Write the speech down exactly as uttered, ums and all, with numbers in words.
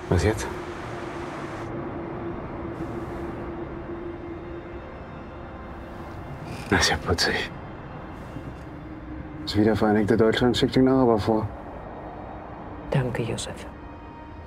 Was jetzt? Das ist ja putzig. Das wiedervereinigte Deutschland schickt den Araber vor. Danke, Josef.